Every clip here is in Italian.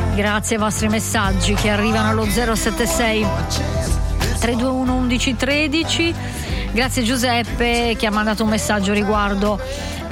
Grazie ai vostri messaggi che arrivano allo 076 321 1113. Grazie Giuseppe che ha mandato un messaggio riguardo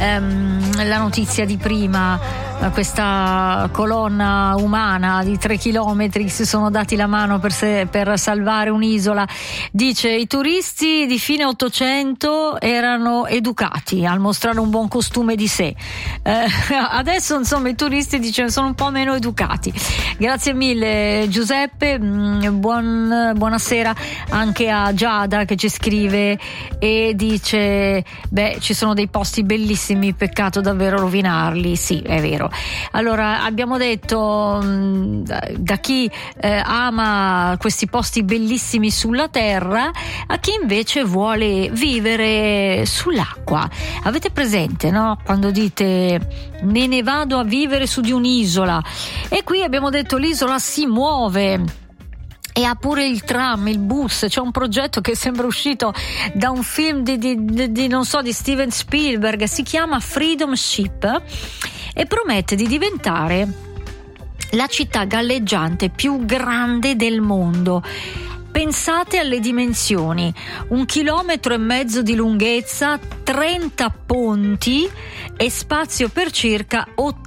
la notizia di prima, questa colonna umana di 3 chilometri che si sono dati la mano per salvare un'isola. Dice: i turisti di fine 800 erano educati al mostrare un buon costume di sé, adesso insomma i turisti sono un po' meno educati. Grazie mille Giuseppe, buonasera anche a Giada che ci scrive e dice: ci sono dei posti bellissimi, peccato davvero rovinarli. Sì, è vero. Allora, abbiamo detto da chi ama questi posti bellissimi sulla terra a chi invece vuole vivere sull'acqua. Avete presente, no? Quando dite me ne vado a vivere su di un'isola, e qui abbiamo detto l'isola si muove e ha pure il tram, il bus. C'è un progetto che sembra uscito da un film di non so, di Steven Spielberg, si chiama Freedom Ship e promette di diventare la città galleggiante più grande del mondo. Pensate alle dimensioni: 1,5 chilometri di lunghezza, 30 ponti e spazio per circa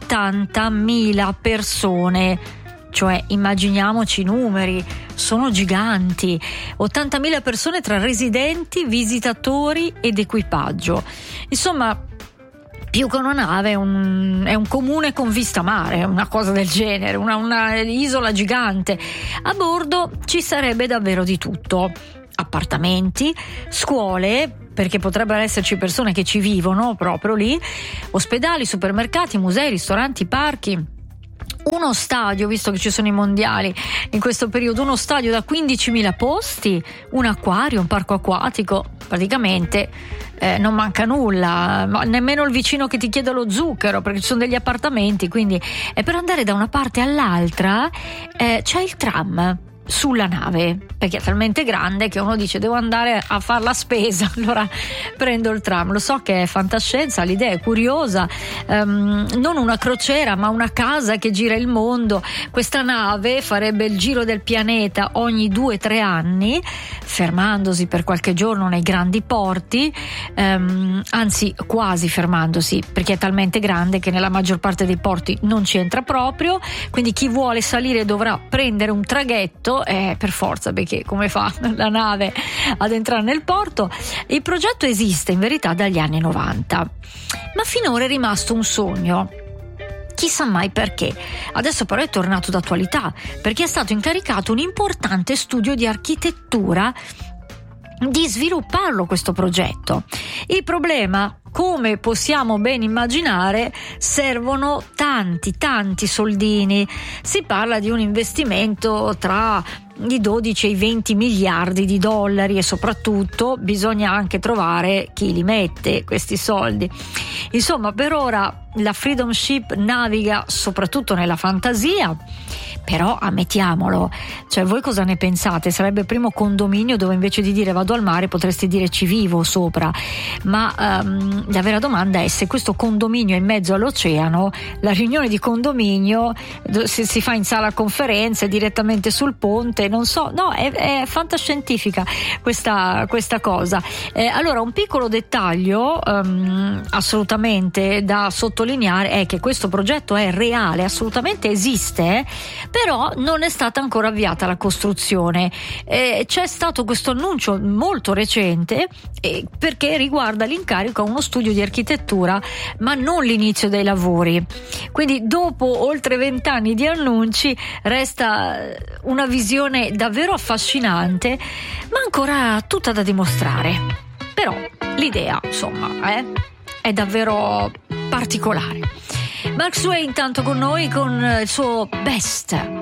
80.000 persone. Cioè, immaginiamoci i numeri, sono giganti. 80.000 persone tra residenti, visitatori ed equipaggio. Insomma, più che una nave è un comune con vista mare, una cosa del genere, una isola gigante. A bordo ci sarebbe davvero di tutto: appartamenti, scuole, perché potrebbero esserci persone che ci vivono proprio lì, ospedali, supermercati, musei, ristoranti, parchi. Uno stadio, visto che ci sono i mondiali in questo periodo, uno stadio da 15.000 posti, un acquario, un parco acquatico. Praticamente non manca nulla, nemmeno il vicino che ti chiede lo zucchero, perché ci sono degli appartamenti. Quindi per andare da una parte all'altra c'è il tram sulla nave, perché è talmente grande che uno dice: devo andare a fare la spesa, allora prendo il tram. Lo so che è fantascienza, l'idea è curiosa, non una crociera ma una casa che gira il mondo. Questa nave farebbe il giro del pianeta ogni 2-3 anni, fermandosi per qualche giorno nei grandi porti, anzi quasi fermandosi, perché è talmente grande che nella maggior parte dei porti non ci entra proprio. Quindi chi vuole salire dovrà prendere un traghetto, per forza, perché come fa la nave ad entrare nel porto? Il progetto esiste in verità dagli anni 90, ma finora è rimasto un sogno. Chissà mai perché. Adesso però è tornato d'attualità, perché è stato incaricato un importante studio di architettura di svilupparlo questo progetto. Il problema, come possiamo ben immaginare, servono tanti soldini. Si parla di un investimento tra i 12 e i 20 miliardi di dollari e soprattutto bisogna anche trovare chi li mette questi soldi. Insomma, per ora la Freedom Ship naviga soprattutto nella fantasia, però ammettiamolo, cioè voi cosa ne pensate? Sarebbe il primo condominio dove invece di dire vado al mare potresti dire ci vivo sopra, ma la vera domanda è: se questo condominio è in mezzo all'oceano, la riunione di condominio si fa in sala conferenze direttamente sul ponte, non so, no, è fantascientifica questa cosa. Allora, un piccolo dettaglio assolutamente da sottolineare è che questo progetto è reale, assolutamente esiste, però non è stata ancora avviata la costruzione. C'è stato questo annuncio molto recente perché riguarda l'incarico a uno studio di architettura, ma non l'inizio dei lavori. Quindi dopo oltre 20 anni di annunci resta una visione davvero affascinante, ma ancora tutta da dimostrare. Però l'idea, insomma, è davvero particolare. Mark Swain intanto con noi con il suo Best.